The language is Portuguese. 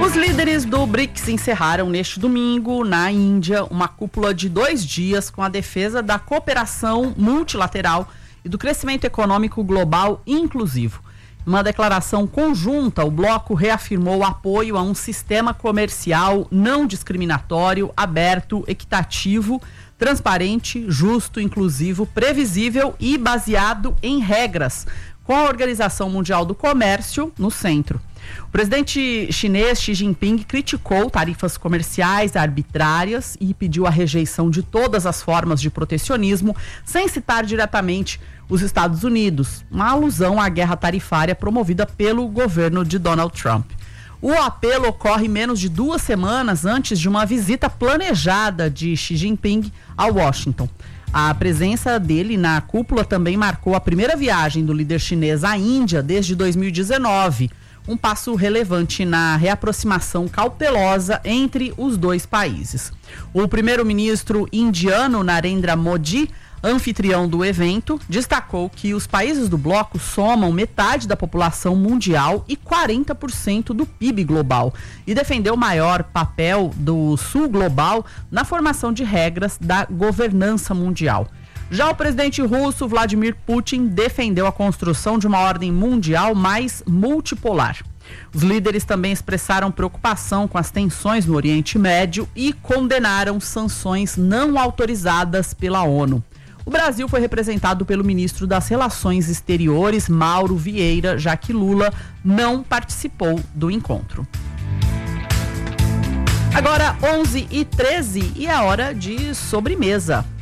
Os líderes do BRICS encerraram neste domingo, na Índia, uma cúpula de 2 dias com a defesa da cooperação multilateral e do crescimento econômico global inclusivo. Em uma declaração conjunta, o bloco reafirmou o apoio a um sistema comercial não discriminatório, aberto, equitativo, transparente, justo, inclusivo, previsível e baseado em regras, com a Organização Mundial do Comércio no centro. O presidente chinês Xi Jinping criticou tarifas comerciais arbitrárias e pediu a rejeição de todas as formas de protecionismo, sem citar diretamente os Estados Unidos, uma alusão à guerra tarifária promovida pelo governo de Donald Trump. O apelo ocorre menos de 2 semanas antes de uma visita planejada de Xi Jinping a Washington. A presença dele na cúpula também marcou a primeira viagem do líder chinês à Índia desde 2019, um passo relevante na reaproximação cautelosa entre os dois países. O primeiro-ministro indiano Narendra Modi, anfitrião do evento, destacou que os países do bloco somam metade da população mundial e 40% do PIB global e defendeu o maior papel do Sul global na formação de regras da governança mundial. Já o presidente russo Vladimir Putin defendeu a construção de uma ordem mundial mais multipolar. Os líderes também expressaram preocupação com as tensões no Oriente Médio e condenaram sanções não autorizadas pela ONU. O Brasil foi representado pelo ministro das Relações Exteriores, Mauro Vieira, já que Lula não participou do encontro. Agora 11h13 e é hora de sobremesa.